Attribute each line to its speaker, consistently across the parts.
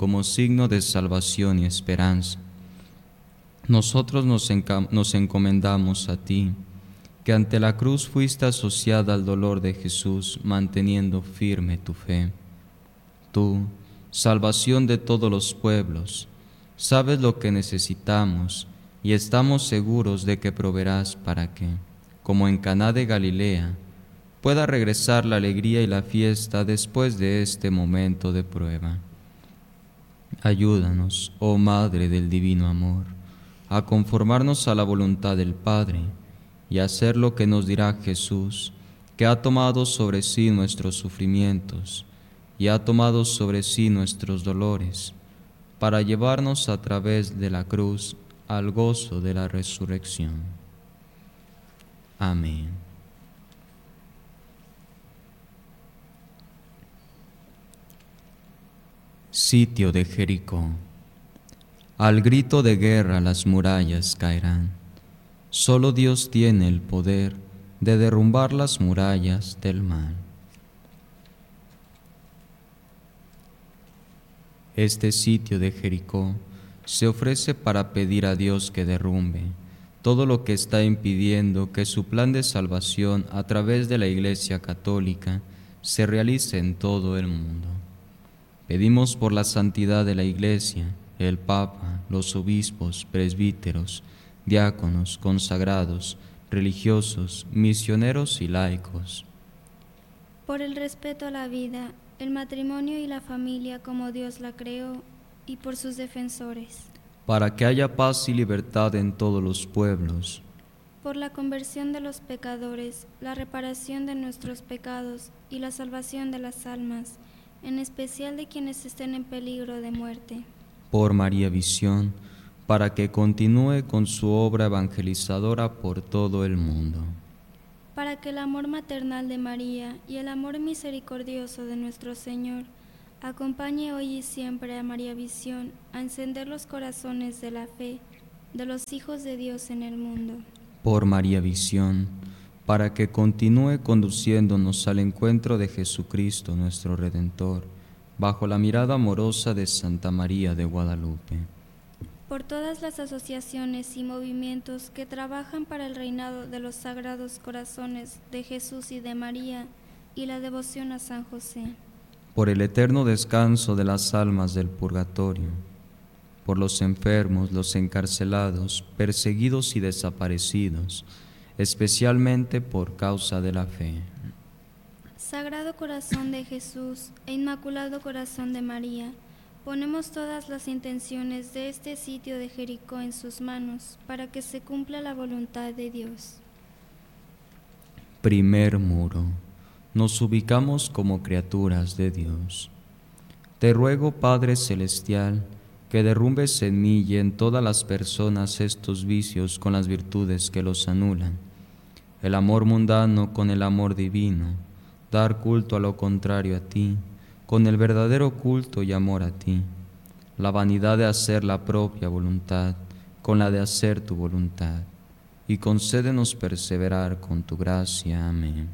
Speaker 1: como signo de salvación y esperanza. Nosotros nos encomendamos a ti, que ante la cruz fuiste asociada al dolor de Jesús, manteniendo firme tu fe. Tú, salvación de todos los pueblos, sabes lo que necesitamos y estamos seguros de que proveerás para que, como en Caná de Galilea, pueda regresar la alegría y la fiesta después de este momento de prueba. Ayúdanos, oh Madre del Divino Amor, a conformarnos a la voluntad del Padre y a hacer lo que nos dirá Jesús, que ha tomado sobre sí nuestros sufrimientos y ha tomado sobre sí nuestros dolores, para llevarnos a través de la cruz al gozo de la resurrección. Amén. Sitio de Jericó. Al grito de guerra las murallas caerán. Solo Dios tiene el poder de derrumbar las murallas del mal. Este sitio de Jericó se ofrece para pedir a Dios que derrumbe todo lo que está impidiendo que su plan de salvación a través de la Iglesia Católica se realice en todo el mundo. Pedimos por la santidad de la Iglesia, el Papa, los obispos, presbíteros, diáconos, consagrados, religiosos, misioneros y laicos.
Speaker 2: Por el respeto a la vida, el matrimonio y la familia como Dios la creó, y por sus defensores.
Speaker 1: Para que haya paz y libertad en todos los pueblos.
Speaker 2: Por la conversión de los pecadores, la reparación de nuestros pecados y la salvación de las almas, en especial de quienes estén en peligro de muerte.
Speaker 1: Por María Visión, para que continúe con su obra evangelizadora por todo el mundo.
Speaker 2: Para que el amor maternal de María y el amor misericordioso de nuestro Señor acompañe hoy y siempre a María Visión a encender los corazones de la fe de los hijos de Dios en el mundo.
Speaker 1: Por María Visión, para que continúe conduciéndonos al encuentro de Jesucristo nuestro Redentor, bajo la mirada amorosa de Santa María de Guadalupe.
Speaker 2: Por todas las asociaciones y movimientos que trabajan para el reinado de los sagrados corazones de Jesús y de María y la devoción a San José.
Speaker 1: Por el eterno descanso de las almas del purgatorio, por los enfermos, los encarcelados, perseguidos y desaparecidos, especialmente por causa de la fe.
Speaker 2: Sagrado Corazón de Jesús e Inmaculado Corazón de María, ponemos todas las intenciones de este sitio de Jericó en sus manos, para que se cumpla la voluntad de Dios.
Speaker 1: Primer muro. Nos ubicamos como criaturas de Dios. Te ruego, Padre Celestial, que derrumbes en mí y en todas las personas estos vicios con las virtudes que los anulan, el amor mundano con el amor divino, dar culto a lo contrario a ti, con el verdadero culto y amor a ti, la vanidad de hacer la propia voluntad con la de hacer tu voluntad, y concédenos perseverar con tu gracia. Amén.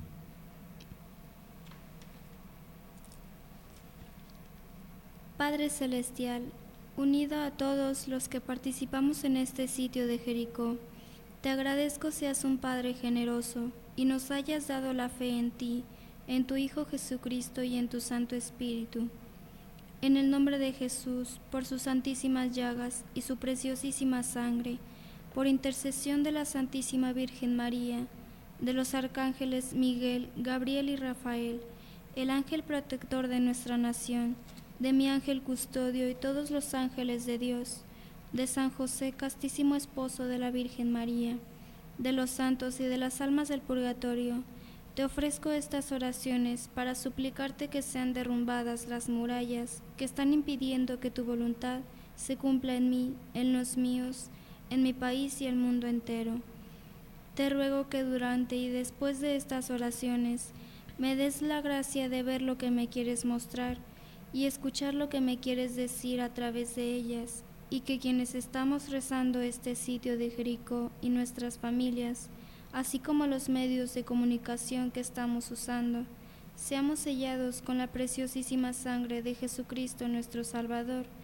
Speaker 2: Padre Celestial, unido a todos los que participamos en este sitio de Jericó, te agradezco seas un Padre generoso y nos hayas dado la fe en ti, en tu Hijo Jesucristo y en tu Santo Espíritu. En el nombre de Jesús, por sus santísimas llagas y su preciosísima sangre, por intercesión de la Santísima Virgen María, de los arcángeles Miguel, Gabriel y Rafael, el ángel protector de nuestra nación, de mi ángel custodio y todos los ángeles de Dios, de San José, castísimo esposo de la Virgen María, de los santos y de las almas del purgatorio, te ofrezco estas oraciones para suplicarte que sean derrumbadas las murallas que están impidiendo que tu voluntad se cumpla en mí, en los míos, en mi país y el mundo entero. Te ruego que durante y después de estas oraciones me des la gracia de ver lo que me quieres mostrar y escuchar lo que me quieres decir a través de ellas, y que quienes estamos rezando este sitio de Jericó y nuestras familias, así como los medios de comunicación que estamos usando, seamos sellados con la preciosísima sangre de Jesucristo nuestro Salvador,